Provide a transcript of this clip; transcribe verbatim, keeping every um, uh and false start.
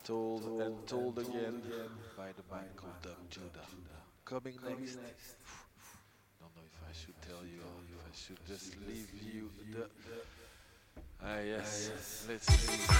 Told and told again by the man called Doug Judah. Coming next. Don't know if I should tell you or if I should just leave you the. Ah, yes, let's see.